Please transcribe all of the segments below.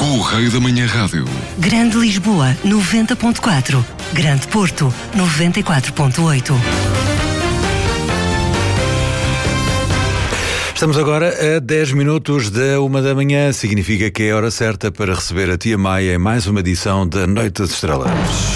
Correio da Manhã Rádio. Grande Lisboa, 90.4. Grande Porto, 94.8. Estamos agora a 10 minutos da 1 da manhã. Significa que é a hora certa para receber a Tia Maia em mais uma edição da Noite das Estrelas.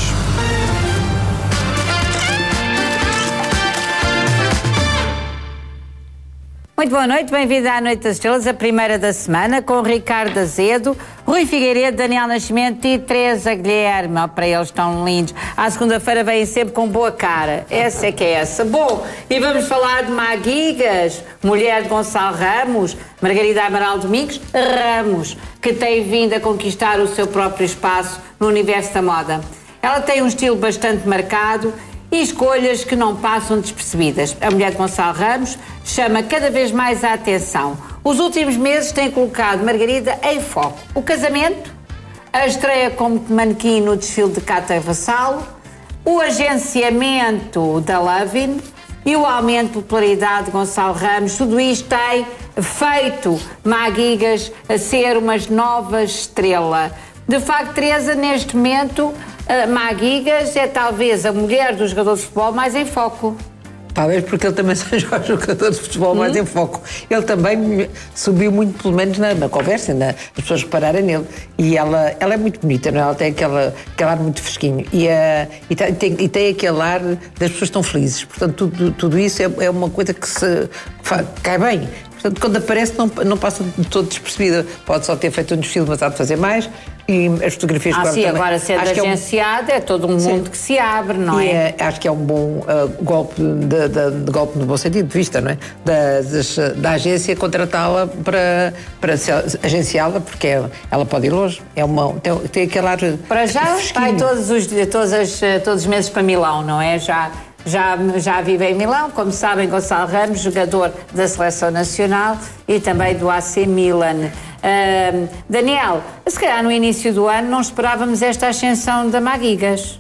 Muito boa noite, bem-vindo à Noite das Estrelas, a primeira da semana, com Ricardo Azedo, Rui Figueiredo, Daniel Nascimento e Teresa Guilherme. Oh, para eles estão lindos. À segunda-feira vêm sempre com boa cara. Essa é que é essa. Bom, e vamos falar de Maguigas, mulher de Gonçalo Ramos, Margarida Amaral Domingos Ramos, que tem vindo a conquistar o seu próprio espaço no universo da moda. Ela tem um estilo bastante marcado e escolhas que não passam despercebidas. A mulher de Gonçalo Ramos chama cada vez mais a atenção. Os últimos meses têm colocado Margarida em foco. O casamento, a estreia como manequim no desfile de Cátia Vassalo, o agenciamento da Lovin e o aumento de popularidade de Gonçalo Ramos. Tudo isto tem feito Maguigas a ser uma nova estrela. De facto, Teresa, neste momento, Maguigas é talvez a mulher do jogador de futebol mais em foco. Talvez porque ele também seja o jogador de futebol mais em foco. Ele também subiu muito, pelo menos na conversa, as pessoas repararem nele. E ela é muito bonita, não é? Ela tem aquele ar muito fresquinho. E tem aquele ar das pessoas tão felizes. Portanto, tudo isso é uma coisa que cai bem. Portanto, quando aparece, não passa de todo despercebida. Pode só ter feito um desfile, mas há de fazer mais. E as fotografias sim, agora sendo agenciada é todo um mundo que se abre, não é? Acho que é um bom golpe, golpe no bom sentido de vista, não é? Da agência contratá-la para agenciá-la, porque ela pode ir longe. Tem aquele ar. Para já vai todos os meses para Milão, não é? Já vive em Milão, como sabem, Gonçalo Ramos, jogador da Seleção Nacional e também do AC Milan. Daniel, se calhar no início do ano não esperávamos esta ascensão da Maguigas.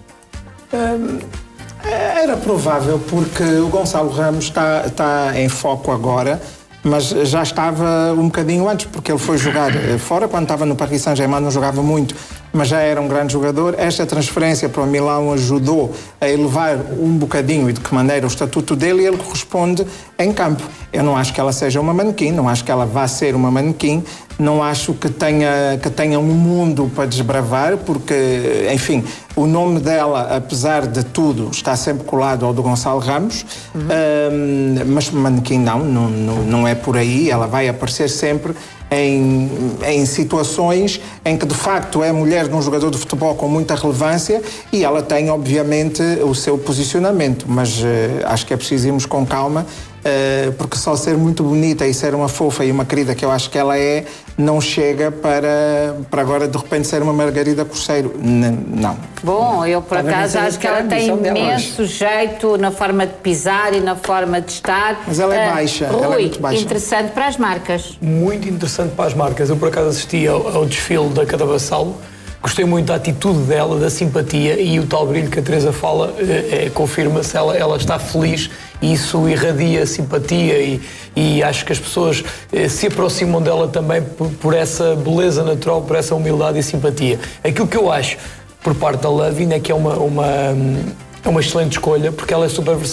Era provável, porque o Gonçalo Ramos está em foco agora, mas já estava um bocadinho antes, porque ele foi jogar fora, quando estava no Paris Saint-Germain não jogava muito, mas já era um grande jogador. Esta transferência para o Milão ajudou a elevar um bocadinho, e de que maneira, o estatuto dele, e ele corresponde em campo. Eu não acho que ela seja uma manequim, não acho que ela vá ser uma manequim, não acho que tenha um mundo para desbravar, porque, enfim, o nome dela, apesar de tudo, está sempre colado ao do Gonçalo Ramos, mas manequim não é por aí. Ela vai aparecer sempre em situações em que de facto é mulher de um jogador de futebol com muita relevância, e ela tem obviamente o seu posicionamento, mas acho que é preciso irmos com calma, porque só ser muito bonita e ser uma fofa e uma querida, que eu acho que ela é, não chega para agora de repente ser uma Margarida Corseiro. Não. Bom, eu por acaso acho que ela tem imenso jeito na forma de pisar e na forma de estar. Mas ela é baixa. Rui, ela é muito baixa. Interessante para as marcas. Muito interessante para as marcas. Eu por acaso assisti ao desfile da Cátia Vassalo. Gostei muito da atitude dela, da simpatia, e o tal brilho que a Teresa fala confirma-se. Ela está feliz e isso irradia simpatia, e acho que as pessoas se aproximam dela também por essa beleza natural, por essa humildade e simpatia. Aquilo que eu acho por parte da Lovin é que é uma excelente escolha, porque ela é super versátil.